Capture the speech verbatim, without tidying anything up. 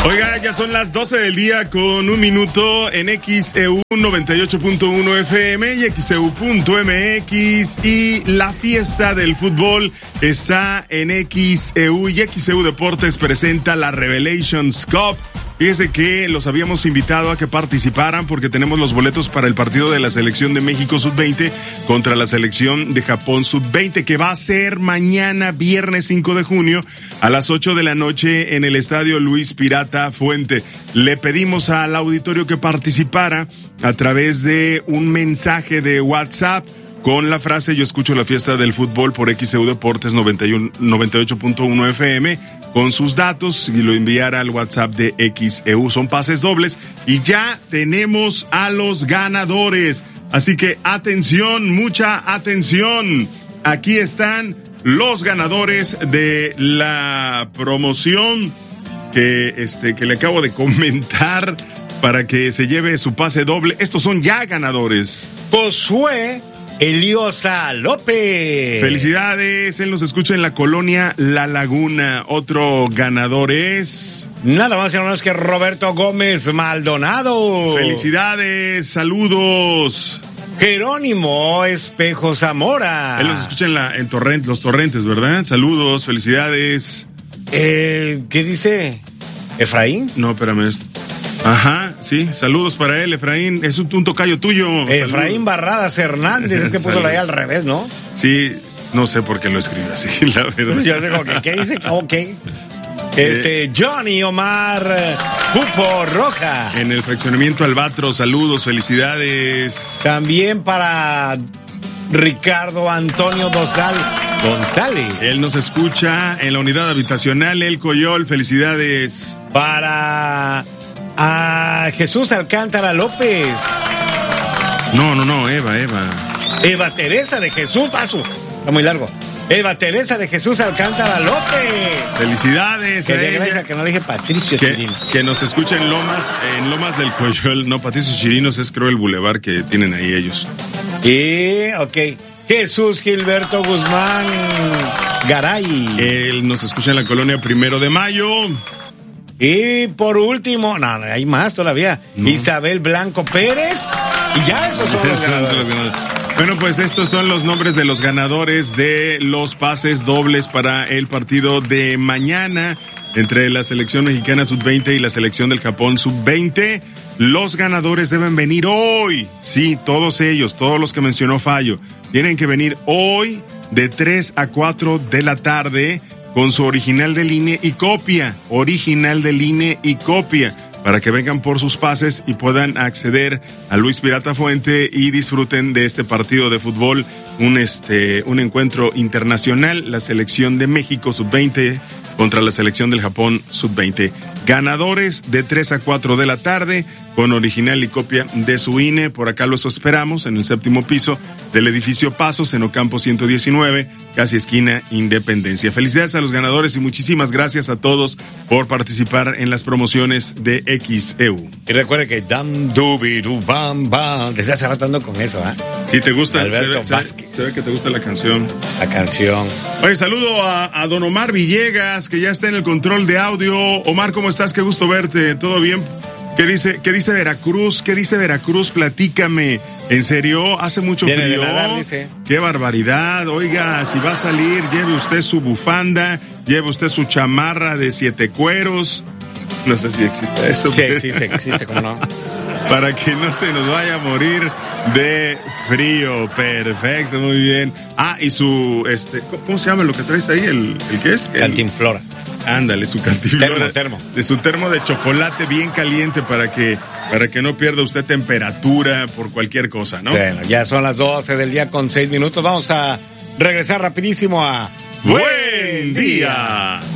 Oiga, ya son las doce del día con un minuto en X E U noventa y ocho punto uno F M y X E U punto M X, y la fiesta del fútbol está en X E U, y X E U Deportes presenta la Revelations Cup. Fíjese que los habíamos invitado a que participaran porque tenemos los boletos para el partido de la selección de México sub veinte contra la selección de Japón sub veinte, que va a ser mañana viernes cinco de junio a las ocho de la noche en el estadio Luis Pirata Fuente. Le pedimos al auditorio que participara a través de un mensaje de WhatsApp con la frase "Yo escucho la fiesta del fútbol por X E U Deportes noventa y uno, noventa y ocho punto uno F M", con sus datos, y lo enviara al WhatsApp de X E U. Son pases dobles y ya tenemos a los ganadores. Así que atención, mucha atención. Aquí están los ganadores de la promoción que este que le acabo de comentar para que se lleve su pase doble. Estos son ya ganadores. Josué Eliosa López. Felicidades, él nos escucha en la colonia La Laguna. Otro ganador es... nada más y nada menos que Roberto Gómez Maldonado. Felicidades, saludos. Jerónimo Espejo Zamora. Él nos escucha en, la, en torrent, los torrentes, ¿verdad? Saludos, felicidades. Eh, ¿Qué dice? ¿Efraín? No, espérame. Ajá, sí, saludos para él, Efraín, es un, un tocayo tuyo. Efraín Saludos. Barradas Hernández, es que puso la I al revés, ¿no? Sí, no sé por qué lo escribe así, la verdad. Yo digo, que, ¿qué dice? Ok. Este, Johnny Omar Pupo Roja. En el fraccionamiento Albatros, saludos, felicidades. También para Ricardo Antonio Dosal González. Él nos escucha en la unidad habitacional El Coyol, felicidades. Para a Jesús Alcántara López. No, no, no, Eva, Eva. Eva Teresa de Jesús, paso. Está muy largo. Eva Teresa de Jesús Alcántara López. Felicidades. Que, gracias, que no le dije Patricio que, Chirinos. Que nos escucha en Lomas, en Lomas del Coyol. No, Patricio Chirinos es, creo, el bulevar que tienen ahí ellos. Y, ok. Jesús Gilberto Guzmán Garay. Él nos escucha en la colonia Primero de Mayo. Y por último, no, no hay más todavía. No. Isabel Blanco Pérez. Y ya esos son los ganadores. Bueno, pues estos son los nombres de los ganadores de los pases dobles para el partido de mañana entre la selección mexicana sub veinte y la selección del Japón sub veinte. Los ganadores deben venir hoy. Sí, todos ellos, todos los que mencionó Fallo, tienen que venir hoy de tres a cuatro de la tarde con su original del I N E y copia, original del I N E y copia, para que vengan por sus pases y puedan acceder a Luis Pirata Fuente y disfruten de este partido de fútbol, un este un encuentro internacional, la selección de México sub veinte contra la selección del Japón sub veinte. Ganadores de tres a cuatro de la tarde con original y copia de su I N E. Por acá los esperamos en el séptimo piso del edificio Pasos, en Ocampo ciento diecinueve, casi esquina Independencia. Felicidades a los ganadores y muchísimas gracias a todos por participar en las promociones de X E U. Y recuerde que Dan Dubiru Bam Bam, que se hace ratando con eso, ¿ah? ¿eh? Sí, te gusta. Alberto se, Vázquez. Se, se ve que te gusta la canción. La canción. Oye, saludo a, a don Omar Villegas, que ya está en el control de audio. Omar, ¿cómo estás? Qué gusto verte. ¿Todo bien? ¿Qué dice, qué dice Veracruz? ¿Qué dice Veracruz? Platícame. ¿En serio? ¿Hace mucho Viene frío? De nadar, dice. ¡Qué barbaridad! Oiga, si va a salir, lleve usted su bufanda, lleve usted su chamarra de siete cueros. No sé si existe esto. Sí, existe, existe, ¿cómo no? Para que no se nos vaya a morir de frío. Perfecto, muy bien. Ah, y su, este, ¿cómo se llama lo que traes ahí? ¿El, el qué es? Cantinflora. Ándale, su cantinflora. Termo, termo. De su termo de chocolate bien caliente para que, para que no pierda usted temperatura por cualquier cosa, ¿no? Bueno, ya son las doce del día con seis minutos. Vamos a regresar rapidísimo a Buen Día.